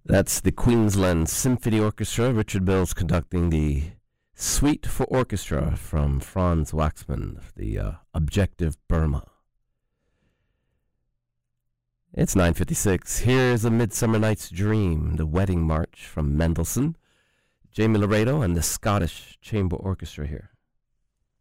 That's the Queensland Symphony Orchestra. Richard Mills conducting the Suite for Orchestra from Franz Waxman, the Objective Burma. It's 9:56. Here's A Midsummer Night's Dream, the Wedding March from Mendelssohn. Jamie Laredo and the Scottish Chamber Orchestra here.